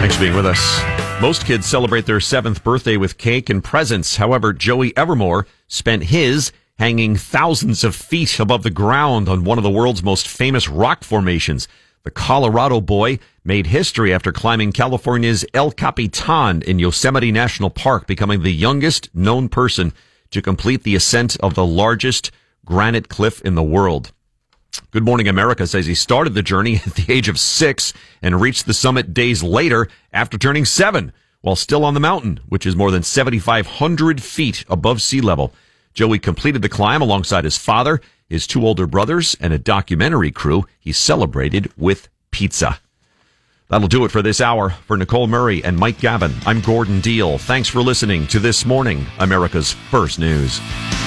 Thanks for being with us. Most kids celebrate their 7th birthday with cake and presents. However, Joey Evermore spent his hanging thousands of feet above the ground on one of the world's most famous rock formations. The Colorado boy made history after climbing California's El Capitan in Yosemite National Park, becoming the youngest known person to complete the ascent of the largest granite cliff in the world. Good Morning America says he started the journey at the age of 6 and reached the summit days later after turning 7, while still on the mountain, which is more than 7,500 feet above sea level. Joey completed the climb alongside his father, his 2 older brothers, and a documentary crew. He celebrated with pizza. That'll do it for this hour. For Nicole Murray and Mike Gavin, I'm Gordon Deal. Thanks for listening to This Morning, America's First News.